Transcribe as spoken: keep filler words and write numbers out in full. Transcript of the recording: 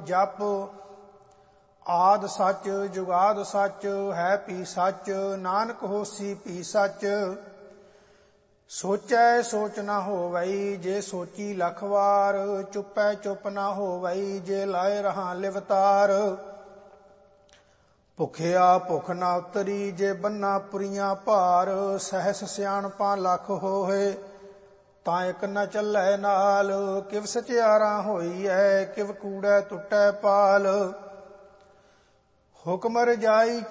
ਜਪ। ਆਦ ਸੱਚ ਜੁਗਾਦ ਸੱਚ ਹੈ ਭੀ ਸੱਚ, ਨਾਨਕ ਹੋਸੀ ਭੀ ਸੱਚ। ਸੋਚੈ ਸੋਚ ਨਾ ਹੋਵਈ, ਜੇ ਸੋਚੀ ਲੱਖ ਵਾਰ। ਚੁੱਪੈ ਚੁੱਪ ਨਾ ਹੋਵਈ, ਜੇ ਲਾਏ ਰਹਾ ਲਿਵਤਾਰ। ਭੁਖਿਆ ਭੁਖ ਨਾ ਉਤਰੀ, ਜੇ ਬੰਨਾ ਪੁਰੀਆਂ ਭਾਰ। ਸਹਿਸ ਸਿਆਣਪਾਂ ਲੱਖ ਹੋਏ, ਤਾਂ ਇੱਕ ਨ ਚੱਲੈ ਨਾਲ। ਕਿਵ ਸਚਿਆਰਾ ਹੋਈ ਐ, ਕਿਵ ਕੂੜੈ ਟੁੱਟੈ ਪਾਲ। ਹੁਕਮ ਰਜਾਈ